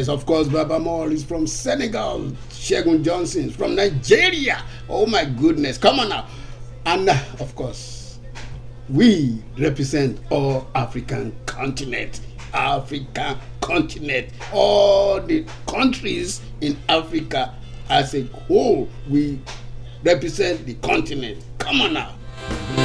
Yes, of course, Baba Mall is from Senegal. Shegun Johnson is from Nigeria. Oh my goodness, come on now. And of course, we represent all African continent. All the countries in Africa as a whole, we represent the continent. Come on now.